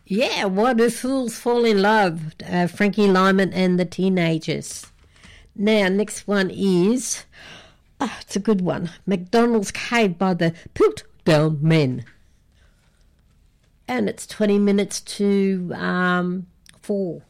Yeah, Why Do Fools Fall in Love? Frankie Lyman and the Teenagers. Now, next one is, it's a good one, McDonald's Cave by the Piltdown Men. And it's 20 minutes to 4.